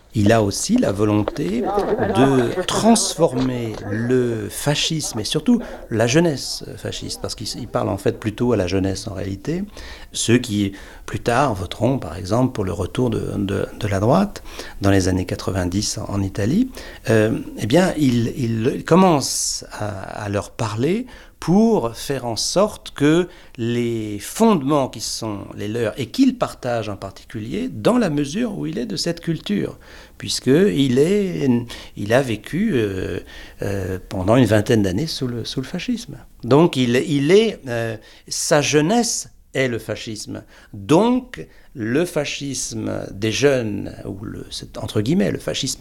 Il a aussi la volonté de transformer le fascisme et surtout la jeunesse fasciste, parce qu'il parle en fait plutôt à la jeunesse en réalité, ceux qui plus tard voteront par exemple pour le retour de la droite dans les années 90 en Italie, eh bien il commence à leur parler pour faire en sorte que les fondements qui sont les leurs et qu'il partage en particulier, dans la mesure où il est de cette culture, puisqu'il a vécu pendant une vingtaine d'années sous le fascisme. Donc sa jeunesse est le fascisme. Donc le fascisme des jeunes, ou entre guillemets le fascisme